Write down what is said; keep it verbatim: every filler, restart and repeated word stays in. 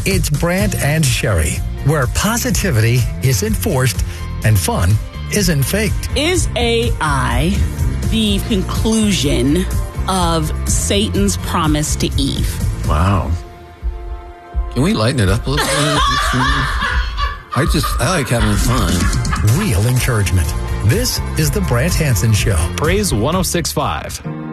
It's Brant and Sherry, where positivity is enforced and fun isn't faked. Is A I the conclusion of Satan's promise to Eve? Wow. Can we lighten it up a little bit? I just, I like having fun. Real encouragement. This is the Brant Hansen Show. Praise one oh six point five.